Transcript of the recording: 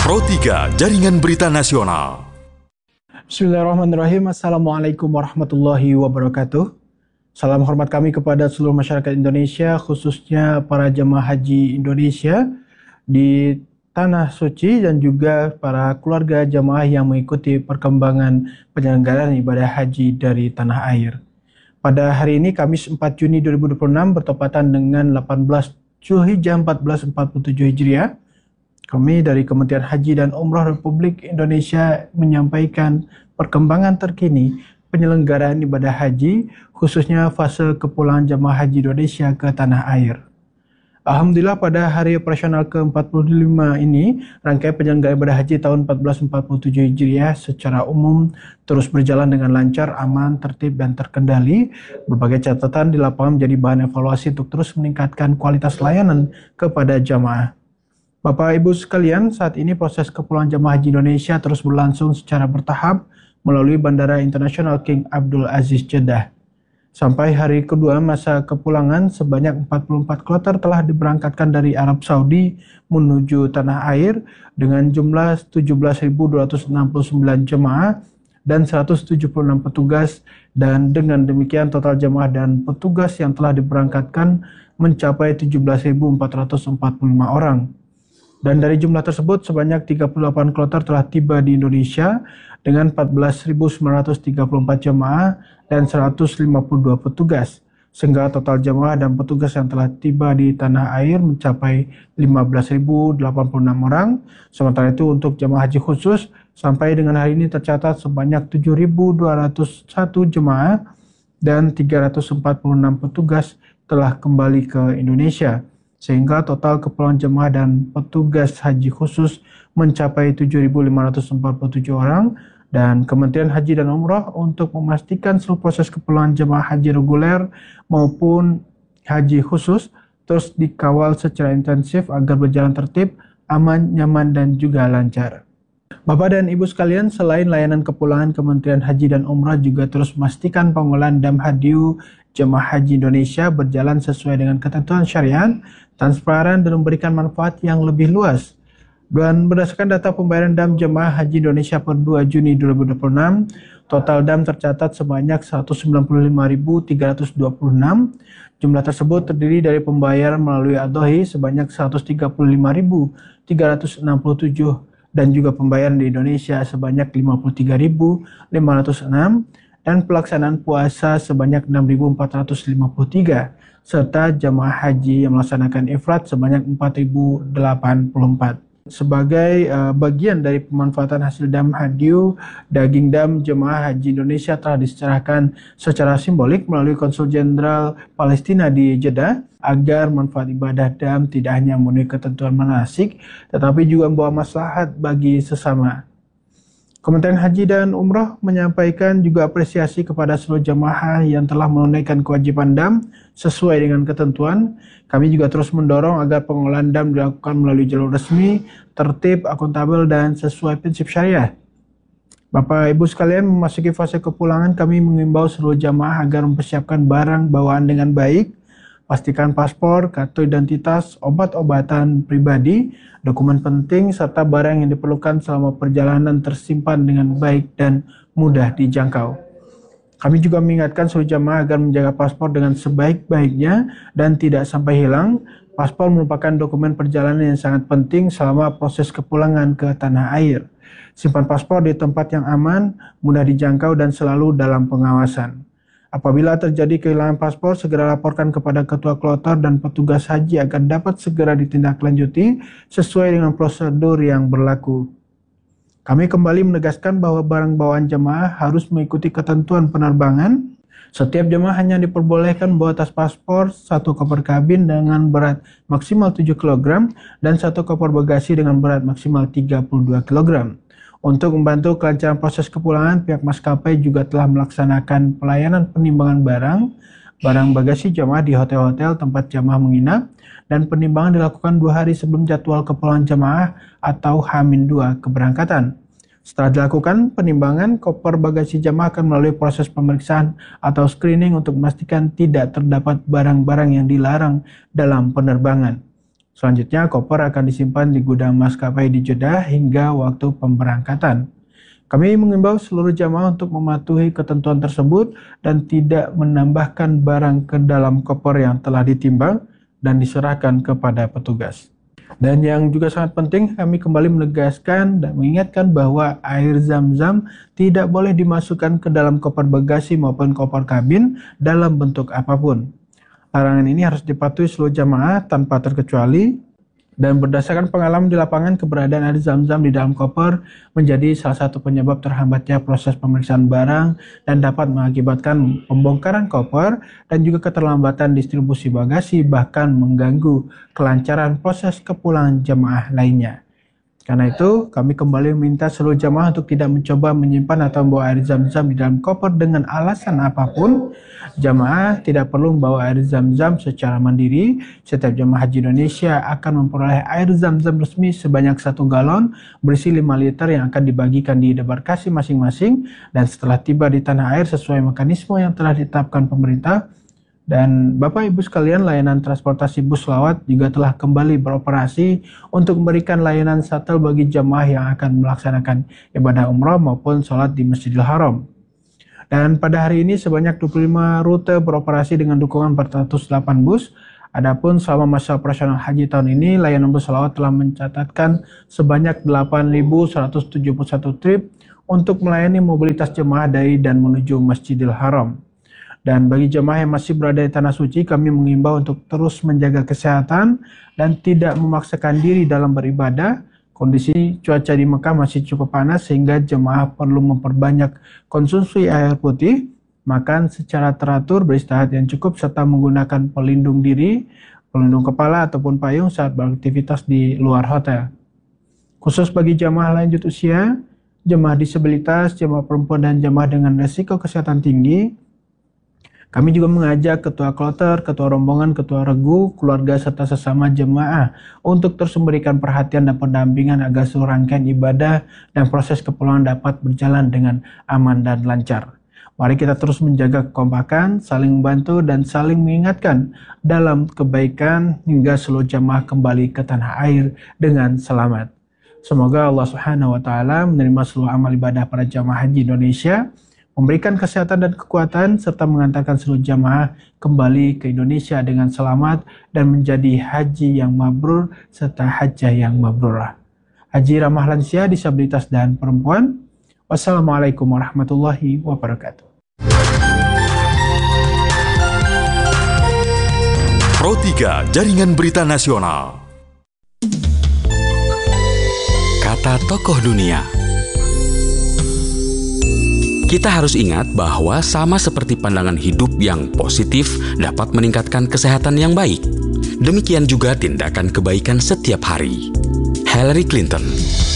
Pro 3 Jaringan Berita Nasional. Bismillahirrahmanirrahim. Assalamualaikum warahmatullahi wabarakatuh. Salam hormat kami kepada seluruh masyarakat Indonesia, khususnya para jemaah haji Indonesia di Tanah Suci dan juga para keluarga jemaah yang mengikuti perkembangan penyelenggaraan ibadah haji dari tanah air. Pada hari ini, Kamis 4 Juni 2026, bertepatan dengan 18 Zulhijjah 1447 Hijriah, kami dari Kementerian Haji dan Umrah Republik Indonesia menyampaikan perkembangan terkini penyelenggaraan ibadah haji, khususnya fase kepulangan jemaah haji Indonesia ke tanah air. Alhamdulillah, pada hari operasional ke-45 ini, rangkaian penyelenggaraan ibadah haji tahun 1447 Hijriah secara umum terus berjalan dengan lancar, aman, tertib, dan terkendali. Berbagai catatan di lapangan menjadi bahan evaluasi untuk terus meningkatkan kualitas layanan kepada jamaah. Bapak Ibu sekalian, saat ini proses kepulangan jemaah haji Indonesia terus berlangsung secara bertahap melalui Bandara Internasional King Abdul Aziz Jeddah. Sampai hari kedua masa kepulangan, sebanyak 44 kloter telah diberangkatkan dari Arab Saudi menuju tanah air dengan jumlah 17.269 jemaah dan 176 petugas, dan dengan demikian total jemaah dan petugas yang telah diberangkatkan mencapai 17.445 orang. Dan dari jumlah tersebut, sebanyak 38 kloter telah tiba di Indonesia dengan 14.934 jemaah dan 152 petugas, sehingga total jemaah dan petugas yang telah tiba di tanah air mencapai 15.086 orang. Sementara itu untuk jemaah haji khusus, sampai dengan hari ini tercatat sebanyak 7.201 jemaah dan 346 petugas telah kembali ke Indonesia, sehingga total kepulangan jemaah dan petugas haji khusus mencapai 7.547 orang. Dan Kementerian Haji dan Umrah untuk memastikan seluruh proses kepulangan jemaah haji reguler maupun haji khusus terus dikawal secara intensif agar berjalan tertib, aman, nyaman, dan juga lancar. Bapak dan Ibu sekalian, selain layanan kepulangan, Kementerian Haji dan Umrah juga terus memastikan pengelolaan dam hadiu jemaah haji Indonesia berjalan sesuai dengan ketentuan syariat, transparan, dan memberikan manfaat yang lebih luas. Dan berdasarkan data pembayaran dam jemaah haji Indonesia per 2 Juni 2026, total dam tercatat sebanyak 195.326. Jumlah tersebut terdiri dari pembayaran melalui Adhohi sebanyak 135.367 dan juga pembayaran di Indonesia sebanyak 53.506 dan pelaksanaan puasa sebanyak 6.453 serta jemaah haji yang melaksanakan ifrad sebanyak 4.084. Sebagai bagian dari pemanfaatan hasil dam hadiu, daging dam jemaah haji Indonesia telah diserahkan secara simbolik melalui Konsul Jenderal Palestina di Jeddah agar manfaat ibadah dam tidak hanya memenuhi ketentuan manasik, tetapi juga membawa maslahat bagi sesama. Kementerian Haji dan Umrah menyampaikan juga apresiasi kepada seluruh jemaah yang telah menunaikan kewajiban dam sesuai dengan ketentuan. Kami juga terus mendorong agar pengelolaan dam dilakukan melalui jalur resmi, tertib, akuntabel, dan sesuai prinsip syariah. Bapak Ibu sekalian, memasuki fase kepulangan, kami mengimbau seluruh jemaah agar mempersiapkan barang bawaan dengan baik. Pastikan paspor, kartu identitas, obat-obatan pribadi, dokumen penting, serta barang yang diperlukan selama perjalanan tersimpan dengan baik dan mudah dijangkau. Kami juga mengingatkan seluruh jemaah agar menjaga paspor dengan sebaik-baiknya dan tidak sampai hilang. Paspor merupakan dokumen perjalanan yang sangat penting selama proses kepulangan ke tanah air. Simpan paspor di tempat yang aman, mudah dijangkau, dan selalu dalam pengawasan. Apabila terjadi kehilangan paspor, segera laporkan kepada ketua kloter dan petugas haji agar dapat segera ditindaklanjuti sesuai dengan prosedur yang berlaku. Kami kembali menegaskan bahwa barang bawaan jemaah harus mengikuti ketentuan penerbangan. Setiap jemaah hanya diperbolehkan membawa tas paspor, 1 koper kabin dengan berat maksimal 7 kg, dan 1 koper bagasi dengan berat maksimal 32 kg. Untuk membantu kelancaran proses kepulangan, pihak maskapai juga telah melaksanakan pelayanan penimbangan barang bagasi jemaah di hotel-hotel tempat jemaah menginap, dan penimbangan dilakukan 2 hari sebelum jadwal kepulangan jemaah atau H-2 keberangkatan. Setelah dilakukan penimbangan, koper bagasi jemaah akan melalui proses pemeriksaan atau screening untuk memastikan tidak terdapat barang-barang yang dilarang dalam penerbangan. Selanjutnya, koper akan disimpan di gudang maskapai di Jeddah hingga waktu pemberangkatan. Kami mengimbau seluruh jamaah untuk mematuhi ketentuan tersebut dan tidak menambahkan barang ke dalam koper yang telah ditimbang dan diserahkan kepada petugas. Dan yang juga sangat penting, kami kembali menegaskan dan mengingatkan bahwa air zam-zam tidak boleh dimasukkan ke dalam koper bagasi maupun koper kabin dalam bentuk apapun. Larangan ini harus dipatuhi seluruh jamaah tanpa terkecuali. Dan berdasarkan pengalaman di lapangan, keberadaan air zam-zam di dalam koper menjadi salah satu penyebab terhambatnya proses pemeriksaan barang dan dapat mengakibatkan pembongkaran koper dan juga keterlambatan distribusi bagasi, bahkan mengganggu kelancaran proses kepulangan jemaah lainnya. Karena itu, kami kembali meminta seluruh jamaah untuk tidak mencoba menyimpan atau membawa air zam-zam di dalam koper dengan alasan apapun. Jamaah tidak perlu membawa air zam-zam secara mandiri. Setiap jamaah haji Indonesia akan memperoleh air zam-zam resmi sebanyak 1 galon berisi 5 liter yang akan dibagikan di debarkasi masing-masing. Dan setelah tiba di tanah air sesuai mekanisme yang telah ditetapkan pemerintah. Dan Bapak Ibu sekalian, layanan transportasi bus selawat juga telah kembali beroperasi untuk memberikan layanan shuttle bagi jamaah yang akan melaksanakan ibadah umrah maupun sholat di Masjidil Haram. Dan pada hari ini sebanyak 25 rute beroperasi dengan dukungan 408 bus. Adapun selama masa operasional haji tahun ini, layanan bus selawat telah mencatatkan sebanyak 8.171 trip untuk melayani mobilitas jemaah dari dan menuju Masjidil Haram. Dan bagi jemaah yang masih berada di Tanah Suci, kami mengimbau untuk terus menjaga kesehatan dan tidak memaksakan diri dalam beribadah. Kondisi cuaca di Mekah masih cukup panas sehingga jemaah perlu memperbanyak konsumsi air putih, makan secara teratur, beristirahat yang cukup, serta menggunakan pelindung diri, pelindung kepala ataupun payung saat beraktivitas di luar hotel. Khusus bagi jemaah lanjut usia, jemaah disabilitas, jemaah perempuan dan jemaah dengan risiko kesehatan tinggi, kami juga mengajak ketua kloter, ketua rombongan, ketua regu, keluarga serta sesama jemaah untuk terus memberikan perhatian dan pendampingan agar seluruh rangkaian ibadah dan proses kepulangan dapat berjalan dengan aman dan lancar. Mari kita terus menjaga kekompakan, saling membantu dan saling mengingatkan dalam kebaikan hingga seluruh jemaah kembali ke tanah air dengan selamat. Semoga Allah Subhanahu wa taala menerima seluruh amal ibadah para jemaah haji Indonesia, memberikan kesehatan dan kekuatan, serta mengantarkan seluruh jamaah kembali ke Indonesia dengan selamat dan menjadi haji yang mabrur serta hajjah yang mabrurah. Haji ramah lansia, disabilitas, dan perempuan. Wassalamualaikum warahmatullahi wabarakatuh. Pro 3 Jaringan Berita Nasional. Kata tokoh dunia. Kita harus ingat bahwa sama seperti pandangan hidup yang positif dapat meningkatkan kesehatan yang baik. Demikian juga tindakan kebaikan setiap hari. Hillary Clinton.